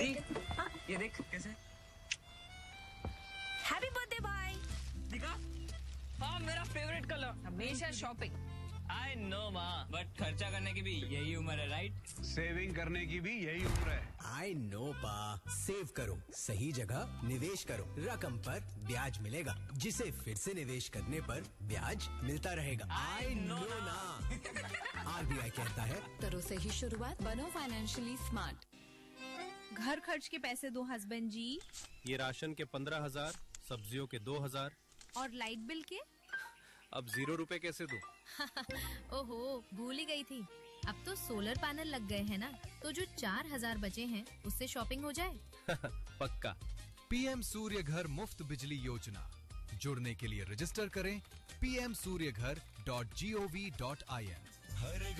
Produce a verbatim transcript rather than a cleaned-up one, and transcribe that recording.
हाँ? ये देख कैसे हैप्पी बर्थडे भाई। दिखा। हाँ मेरा फेवरेट कलर। हमेशा शॉपिंग। आई नो माँ, बट खर्चा करने की भी यही उम्र है, राइट? सेविंग करने की भी यही उम्र है। आई नो पा, सेव करो, सही जगह निवेश करो, रकम पर ब्याज मिलेगा, जिसे फिर से निवेश करने पर ब्याज मिलता रहेगा। आई नो ना। आरबीआई कहता है करो सही शुरुआत, बनो फाइनेंशियली स्मार्ट। घर खर्च के पैसे दो हस्बैंड जी। ये राशन के पंद्रह हजार, सब्जियों के दो हजार और लाइट बिल के? अब जीरो रुपए कैसे दूं? ओहो, भूल ही गई थी। अब तो सोलर पैनल लग गए हैं ना, तो जो चार हजार बचे हैं उससे शॉपिंग हो जाए। पक्का। पीएम सूर्य घर मुफ्त बिजली योजना। जुड़ने के लिए रजिस्टर करें पी एम सूर्य घर dot G O V dot I N.